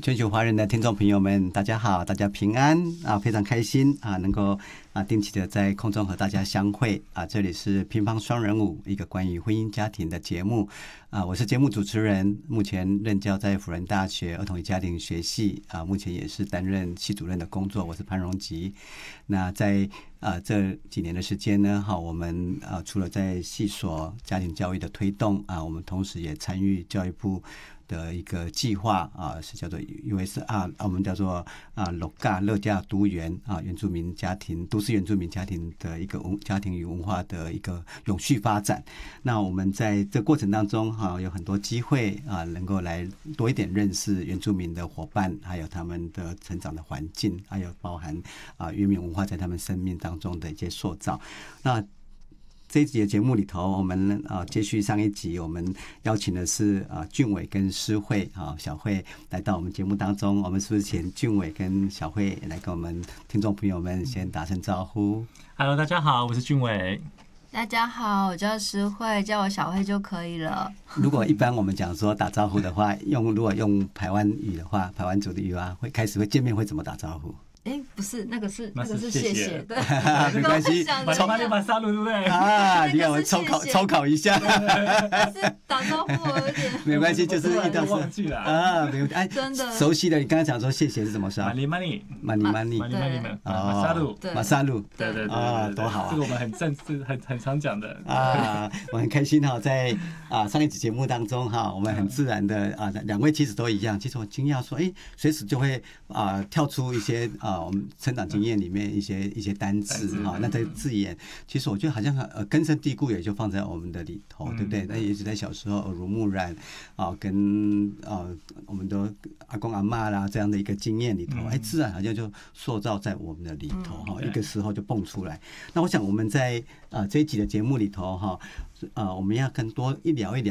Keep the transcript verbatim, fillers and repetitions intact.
全球华人的听众朋友们，大家好，大家平安啊！非常开心啊，能够啊定期的在空中和大家相会啊！这里是乒乓双人舞，一个关于婚姻家庭的节目啊！我是节目主持人，目前任教在辅仁大学儿童与家庭学系啊，目前也是担任系主任的工作。我是潘荣吉。那在啊这几年的时间呢，哈，我们啊除了在系所家庭教育的推动啊，我们同时也参与教育部的一个计划啊，是叫做 U S R， 我们叫做啊乐家乐家都园啊，原住民家庭、都市原住民家庭的一个文家庭与文化的一个永续发展。那我们在这过程当中哈、啊，有很多机会啊，能够来多一点认识原住民的伙伴，还有他们的成长的环境，还有包含啊原民文化在他们生命当中的一些塑造。那这一集的节目里头，我们啊接续上一集，我们邀请的是啊俊伟跟诗慧啊小慧来到我们节目当中。我们是不是请俊伟跟小慧来跟我们听众朋友们先打声招呼 ？Hello， 大家好，我是俊伟。 大家好，我叫诗慧，叫我小慧就可以了。 如果一般我们讲说打招呼的话，用如果用排湾语的话，排湾族的语啊，会开始会见面会怎么打招呼？ 哎，不是，那个是那个是谢谢谢谢，对， 没关系， 马上马上马上对不对？ 啊，你看我抽考抽考一下， 但是打招呼我有点没关系，就是一道忘记了啊，没有哎， 真的熟悉的。你刚才讲说谢谢是怎么说 ？Money money money money money money 马萨路马萨路， 对对对啊，多好啊！ 这个我们很正式、很很常讲的啊，我很开心哈，在啊上一集节目当中哈，我们很自然的啊，两位其实都一样。其实我惊讶说，哎，随时就会啊跳出一些啊我们成长经验里面一些一些单字哈，那这字眼，其实我觉得好像呃根深蒂固，也就放在我们的里头，对不对？那也许在小时候耳濡目染啊，跟啊我们的阿公阿嬷啦这样的一个经验里头，哎，自然好像就塑造在我们的里头哈，一个时候就蹦出来。那我想我们在啊这一集的节目里头哈，啊我们要更多一聊一聊。